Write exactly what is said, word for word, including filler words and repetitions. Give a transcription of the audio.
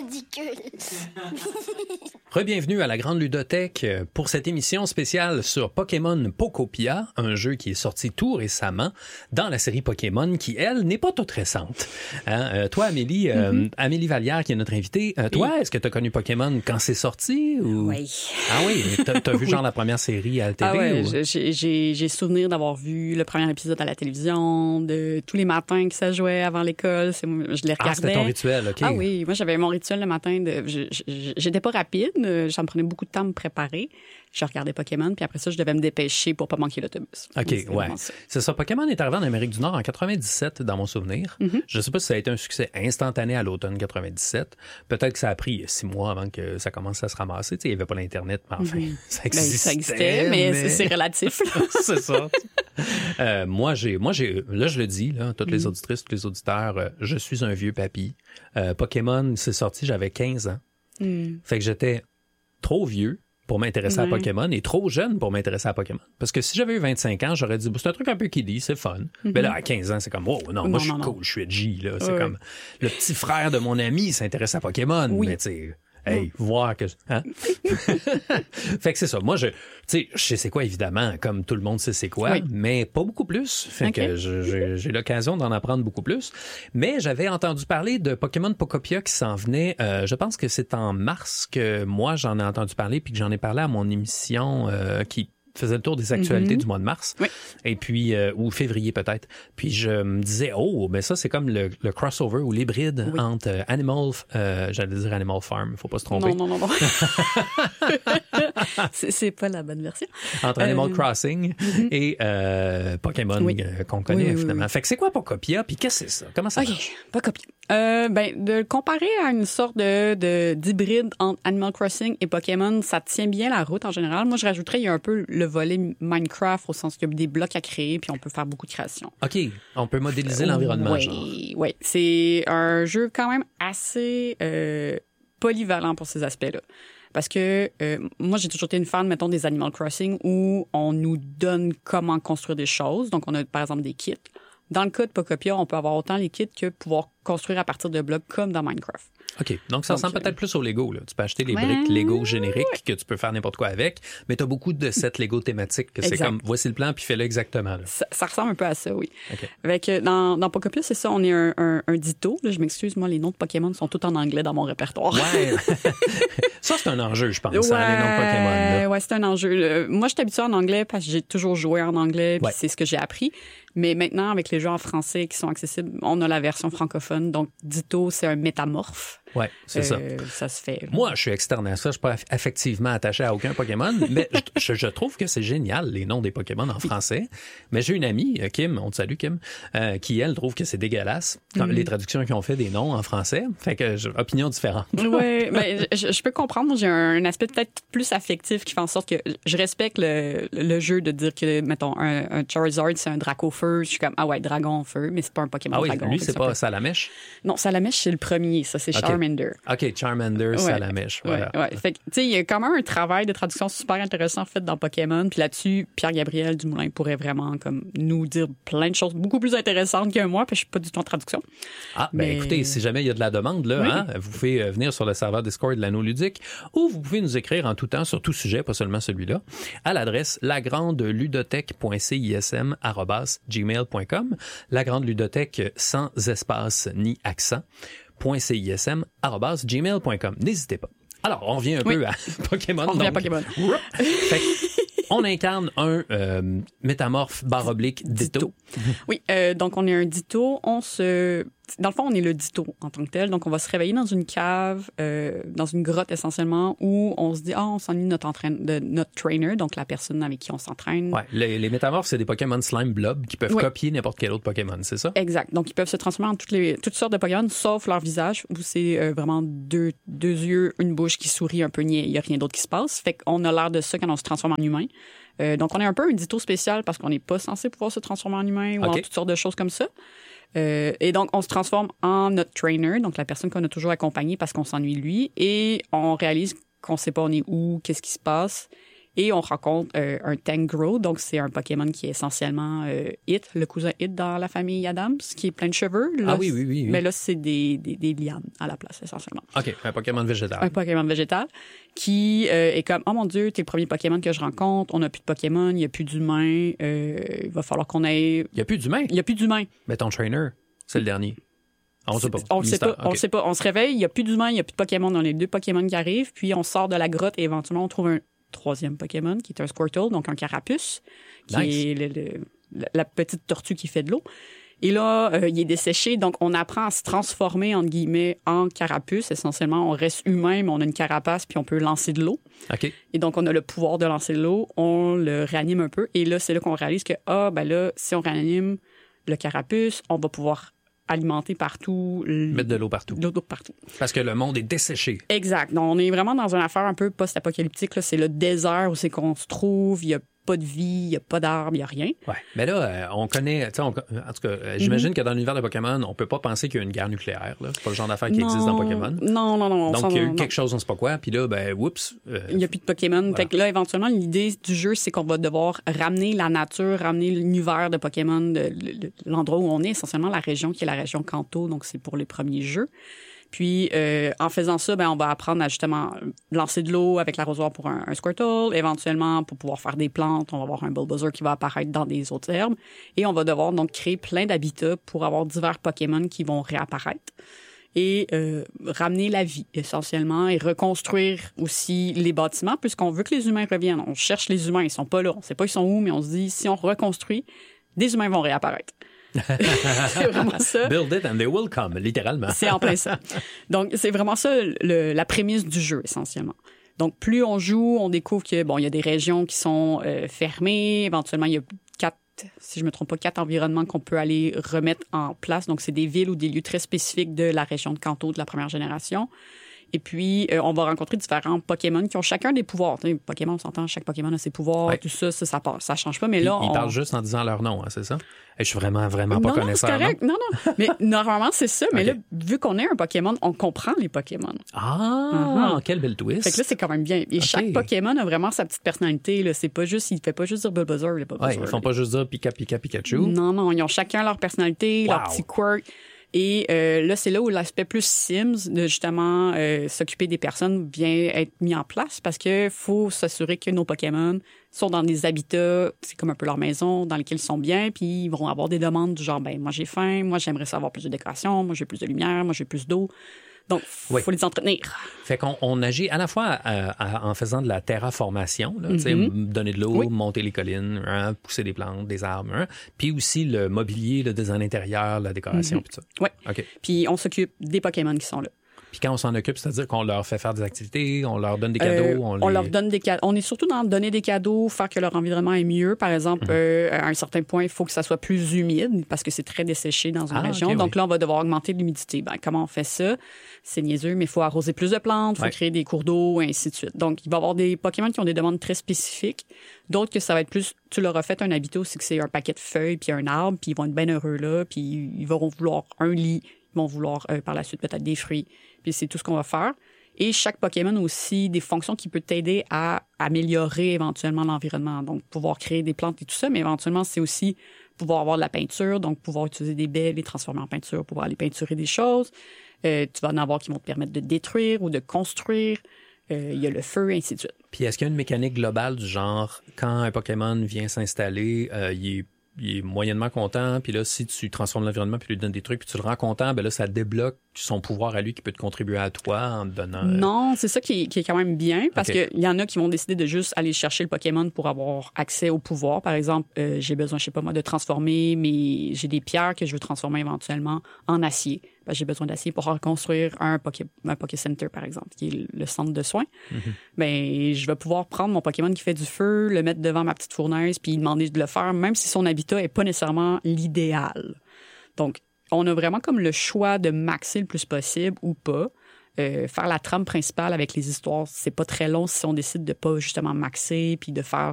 ridicule. Re-bienvenue à la Grande Ludothèque pour cette émission spéciale sur Pokémon Pokopia, un jeu qui est sorti tout récemment dans la série Pokémon qui, elle, n'est pas toute récente. Hein? Euh, toi, Amélie, euh, mm-hmm. Amélie Vallière, qui est notre invitée, euh, toi, oui. Est-ce que tu as connu Pokémon quand c'est sorti? Ou... Oui. Ah oui? T'as, t'as vu oui. genre la première série à la télé? Ah ouais, ou... j'ai, j'ai, j'ai souvenir d'avoir vu le premier épisode à la télévision, de tous les matins que ça jouait avant l'école. C'est, je les regardais. Ah, c'était ton rituel, OK. Ah oui, moi, j'avais mon rituel le matin. De, je, je, j'étais pas rapide, ça me prenait beaucoup de temps à me préparer. Je regardais Pokémon, puis après ça, je devais me dépêcher pour pas manquer l'autobus. OK, c'est ouais. Ça. C'est ça. Pokémon est arrivé en Amérique du Nord en quatre-vingt-dix-sept, dans mon souvenir. Mm-hmm. Je sais pas si ça a été un succès instantané à l'automne quatre-vingt-dix-sept. Peut-être que ça a pris six mois avant que ça commence à se ramasser. Tu sais, il y avait pas l'Internet, mais enfin, mm-hmm. ça existait. Ben, ça existait, mais, mais... C'est, c'est relatif. C'est ça. euh, moi, j'ai, moi, j'ai, là, je le dis, là, toutes mm-hmm. les auditrices, tous les auditeurs, euh, je suis un vieux papy. Euh, Pokémon, c'est sorti, j'avais quinze ans. Mm. Fait que j'étais trop vieux pour m'intéresser ouais. à Pokémon et trop jeune pour m'intéresser à Pokémon. Parce que si j'avais eu vingt-cinq ans, j'aurais dit, c'est un truc un peu kiddie, c'est fun. Mm-hmm. Mais là, à quinze ans, c'est comme, oh non, non moi, je suis cool, je suis edgy, là. C'est ouais. comme, le petit frère de mon ami s'intéresse à Pokémon. Oui. Mais tu sais, hey, oh. voir que... Hein? Fait que c'est ça. Moi, je... Tu sais, je sais c'est quoi, évidemment, comme tout le monde sait c'est quoi, oui. mais pas beaucoup plus. Fait okay. que je, je, j'ai l'occasion d'en apprendre beaucoup plus. Mais j'avais entendu parler de Pokémon Pokopia qui s'en venait, euh, je pense que c'est en mars que moi, j'en ai entendu parler, puis que j'en ai parlé à mon émission euh, qui faisait le tour des actualités mm-hmm. du mois de mars, oui. et puis euh, ou février peut-être. Puis je me disais, oh, ben ça c'est comme le, le crossover ou l'hybride oui. entre euh, Animal, euh, j'allais dire Animal Farm, faut pas se tromper. Non, non, non, non. c'est, c'est pas la bonne version. Entre euh... Animal Crossing mm-hmm. et euh, Pokémon oui. euh, qu'on connaît oui, oui, finalement. Oui. Fait que c'est quoi Pokopia, puis qu'est-ce que c'est ça? Comment ça okay. marche? Pokopia. Euh, ben, de le comparer à une sorte de, de, d'hybride entre Animal Crossing et Pokémon, ça tient bien la route en général. Moi, je rajouterais, il y a un peu le volet Minecraft au sens qu'il y a des blocs à créer puis on peut faire beaucoup de créations. OK. On peut modéliser euh, l'environnement, oui, genre. Oui, c'est un jeu quand même assez euh, polyvalent pour ces aspects-là. Parce que euh, moi, j'ai toujours été une fan, mettons, des Animal Crossing où on nous donne comment construire des choses. Donc, on a, par exemple, des kits. Dans le cas de Pokopia, on peut avoir autant les kits que pouvoir construire à partir de blocs comme dans Minecraft. OK. Donc, ça ressemble peut-être plus au Lego, là. Tu peux acheter les briques Lego génériques oui. que tu peux faire n'importe quoi avec, mais tu as beaucoup de sets Lego thématiques que exact. C'est comme, voici le plan, puis fais-le exactement. Là. Ça, ça ressemble un peu à ça, oui. Okay. Avec, dans, dans Pokopia, c'est ça, on est un, un, un ditto. Là, je m'excuse, moi, les noms de Pokémon sont tous en anglais dans mon répertoire. Ouais. Ça, c'est un enjeu, je pense, ouais, hein, les noms de Pokémon. Là. Ouais, c'est un enjeu. Le, moi, je suis habituée en anglais parce que j'ai toujours joué en anglais, puis ouais. c'est ce que j'ai appris. Mais maintenant, avec les jeux en français qui sont accessibles, on a la version francophone. Donc, ditto, c'est un métamorphe. Oui, c'est euh, ça. Ça se fait. Moi, je suis externe à ça. Je suis pas effectivement attaché à aucun Pokémon, mais je, je trouve que c'est génial, les noms des Pokémon en français. Mais j'ai une amie, Kim, on te salue, Kim, euh, qui, elle, trouve que c'est dégueulasse, comme mm. les traductions qu'ils ont fait des noms en français. Fait que, j'ai opinion différente. Oui, mais je, je peux comprendre. J'ai un, un aspect peut-être plus affectif qui fait en sorte que je respecte le, le jeu de dire que, mettons, un, un Charizard, c'est un Draco-feu. Je suis comme, ah ouais, dragon feu, mais c'est pas un Pokémon ah oui, dragon. Lui, c'est, c'est pas peu... Salamèche? Non, Salamèche, c'est le premier. Ça, c'est okay. Charmander. OK, Charmander, ouais. Salamèche. Voilà. Ouais, ouais. Fait que, tu sais, il y a quand même un travail de traduction super intéressant fait dans Pokémon. Puis là-dessus, Pierre-Gabriel Dumoulin pourrait vraiment comme nous dire plein de choses beaucoup plus intéressantes que moi, puis je suis pas du tout en traduction. Ah, ben mais... écoutez, si jamais il y a de la demande, là, oui. hein, vous pouvez venir sur le serveur Discord de l'Anneau Ludique ou vous pouvez nous écrire en tout temps sur tout sujet, pas seulement celui-là, à l'adresse lagrandeludothèque.cism arobase gmail point com. La Grande Ludothèque sans espace ni accent. .cism arobase gmail point com. N'hésitez pas. Alors, on revient un oui. peu à Pokémon. On revient donc. à Pokémon. Fait on incarne un euh, métamorphe barre oblique ditto. Oui, euh, donc on est un ditto. On se... Dans le fond, on est le ditto en tant que tel. Donc, on va se réveiller dans une cave, euh, dans une grotte essentiellement, où on se dit, ah, oh, on s'ennuie de notre, entraîne... de notre trainer, donc la personne avec qui on s'entraîne. Ouais, les, les métamorphes, c'est des Pokémon slime blob qui peuvent oui. copier n'importe quel autre Pokémon, c'est ça? Exact. Donc, ils peuvent se transformer en toutes, les, toutes sortes de Pokémon, sauf leur visage, où c'est euh, vraiment deux, deux yeux, une bouche qui sourit un peu niais. Il n'y a rien d'autre qui se passe. Fait qu'on a l'air de ça quand on se transforme en humain. Euh, donc, on est un peu un ditto spécial parce qu'on n'est pas censé pouvoir se transformer en humain ou okay. en toutes sortes de choses comme ça. Euh, et donc, on se transforme en notre trainer, donc la personne qu'on a toujours accompagnée parce qu'on s'ennuie de lui, et on réalise qu'on ne sait pas on est où, qu'est-ce qui se passe. Et on rencontre euh, un Tangrowth, donc c'est un Pokémon qui est essentiellement euh, Hit, le cousin Hit dans la famille Adams, qui est plein de cheveux. Là, ah oui, oui, oui, oui. Mais là, c'est des, des, des lianes à la place, essentiellement. OK, un Pokémon végétal. Un Pokémon végétal qui euh, est comme, oh mon Dieu, t'es le premier Pokémon que je rencontre, on n'a plus de Pokémon, il n'y a plus d'humains, euh, il va falloir qu'on aille... Il n'y a plus d'humains? Il n'y a plus d'humains. Mais ton trainer, c'est le dernier. On ne sait pas. On le sait pas. Okay. On le sait pas. On se réveille, il n'y a plus d'humains, il n'y a plus de Pokémon dans les deux Pokémon qui arrivent, puis on sort de la grotte et éventuellement on trouve un troisième Pokémon qui est un Squirtle, donc un carapuce, qui nice. est le, le, la petite tortue qui fait de l'eau. Et là, euh, il est desséché, donc on apprend à se transformer, entre guillemets, en carapuce. Essentiellement, on reste humain, mais on a une carapace, puis on peut lancer de l'eau. Okay. Et donc, on a le pouvoir de lancer de l'eau, on le réanime un peu. Et là, c'est là qu'on réalise que, ah, ben là, si on réanime le carapuce, on va pouvoir alimenter partout. Mettre de l'eau partout. De l'eau partout. Parce que le monde est desséché. Exact. Donc, on est vraiment dans une affaire un peu post-apocalyptique. Là. C'est le désert où c'est qu'on se trouve. Il y a pas de vie, il n'y a pas d'arbres, il n'y a rien. Ouais. Mais là, euh, on connaît, tu sais, en tout cas, euh, j'imagine mm-hmm. que dans l'univers de Pokémon, on peut pas penser qu'il y a une guerre nucléaire. Là. C'est pas le genre d'affaire qui non, existe dans Pokémon. Non, non, non. Donc, il y a eu quelque chose, on ne sait pas quoi, puis là, ben, oups. Euh, il n'y a plus de Pokémon. Voilà. Fait que là, éventuellement, l'idée du jeu, c'est qu'on va devoir ramener la nature, ramener l'univers de Pokémon, de, de, de l'endroit où on est, essentiellement la région qui est la région Kanto, donc c'est pour les premiers jeux. Puis, euh, en faisant ça, ben, on va apprendre à justement lancer de l'eau avec l'arrosoir pour un, un Squirtle. Éventuellement, pour pouvoir faire des plantes, on va avoir un Bulbasaur qui va apparaître dans des autres herbes. Et on va devoir donc créer plein d'habitats pour avoir divers Pokémon qui vont réapparaître. Et euh, ramener la vie, essentiellement, et reconstruire aussi les bâtiments, puisqu'on veut que les humains reviennent. On cherche les humains, ils sont pas là. On sait pas ils sont où, mais on se dit, si on reconstruit, des humains vont réapparaître. C'est vraiment ça. Build it and they will come, littéralement. C'est en plein ça. Donc, c'est vraiment ça le, la prémisse du jeu, essentiellement. Donc, plus on joue, on découvre que bon, il y a des régions qui sont euh, fermées. Éventuellement, il y a quatre, si je me trompe pas, quatre environnements qu'on peut aller remettre en place. Donc, c'est des villes ou des lieux très spécifiques de la région de Kanto de la première génération. Et puis, euh, on va rencontrer différents Pokémon qui ont chacun des pouvoirs. Tu sais, Pokémon, on s'entend, chaque Pokémon a ses pouvoirs, ouais. tout ça, ça, ça, ça, ça change pas. Mais là, ils, on... ils parlent juste en disant leur nom, hein, c'est ça? Et je suis vraiment, vraiment pas non, connaisseur. Non, c'est correct. Non, non. Mais normalement, c'est ça. Mais okay. là, vu qu'on est un Pokémon, on comprend les Pokémon. Ah, uh-huh. Quel bel twist. Fait que là, c'est quand même bien. Et okay. chaque Pokémon a vraiment sa petite personnalité. Là. C'est pas juste, il fait pas juste dire Bulbasaur. Les ouais, ils font pas juste dire Pika, Pika, Pikachu. Non, non. Ils ont chacun leur personnalité, wow. leur petit quirk. Et euh, là, c'est là où l'aspect plus Sims de justement euh, s'occuper des personnes vient être mis en place parce que faut s'assurer que nos Pokémon sont dans des habitats, c'est comme un peu leur maison, dans lesquels ils sont bien, puis ils vont avoir des demandes du genre, ben moi j'ai faim, moi j'aimerais savoir plus de décoration, moi j'ai plus de lumière, moi j'ai plus d'eau. Donc, il oui. faut les entretenir. Fait qu'on on agit à la fois euh, à, en faisant de la terraformation, là, mm-hmm. donner de l'eau, oui. monter les collines, hein, pousser des plantes, des arbres, hein, puis aussi le mobilier, le design intérieur, la décoration, mm-hmm. puis ça. Oui. Okay. Puis on s'occupe des Pokémon qui sont là. Puis quand on s'en occupe, c'est-à-dire qu'on leur fait faire des activités, on leur donne des cadeaux. Euh, on, on les... leur donne des cadeaux. On est surtout dans donner des cadeaux, faire que leur environnement est mieux. Par exemple, mm-hmm. euh, à un certain point, il faut que ça soit plus humide parce que c'est très desséché dans une ah, région. Okay, Donc oui. là, on va devoir augmenter l'humidité. Ben, comment on fait ça? C'est niaiseux, mais il faut arroser plus de plantes, il faut ouais. créer des cours d'eau, et ainsi de suite. Donc, il va y avoir des Pokémon qui ont des demandes très spécifiques. D'autres que ça va être plus, tu leur as fait un habitat aussi que c'est un paquet de feuilles puis un arbre, puis ils vont être bien heureux là, puis ils vont vouloir un lit, ils vont vouloir euh, par la suite peut-être des fruits. Puis c'est tout ce qu'on va faire. Et chaque Pokémon a aussi des fonctions qui peuvent t'aider à améliorer éventuellement l'environnement. Donc, pouvoir créer des plantes et tout ça, mais éventuellement, c'est aussi pouvoir avoir de la peinture, donc pouvoir utiliser des baies, les transformer en peinture, pouvoir aller peinturer des choses. Euh, tu vas en avoir qui vont te permettre de détruire ou de construire. Euh, il y a le feu, et ainsi de suite. Puis est-ce qu'il y a une mécanique globale du genre, quand un Pokémon vient s'installer, euh, il est il est moyennement content, puis là, si tu transformes l'environnement puis lui donnes des trucs, puis tu le rends content, ben là, ça débloque son pouvoir à lui qui peut te contribuer à toi en te donnant... Euh... Non, c'est ça qui est, qui est quand même bien, parce okay. qu'il y en a qui vont décider de juste aller chercher le Pokémon pour avoir accès au pouvoir. Par exemple, euh, j'ai besoin, je sais pas moi, de transformer, mais j'ai des pierres que je veux transformer éventuellement en acier. Ben, j'ai besoin d'acier pour reconstruire un Poké, un Poké Center, par exemple, qui est le centre de soins. Mm-hmm. Ben, je vais pouvoir prendre mon Pokémon qui fait du feu, le mettre devant ma petite fournaise, puis demander de le faire, même si son habitat est pas nécessairement l'idéal. Donc, on a vraiment comme le choix de maxer le plus possible ou pas. Euh, faire la trame principale avec les histoires, c'est pas très long si on décide de pas justement maxer puis de faire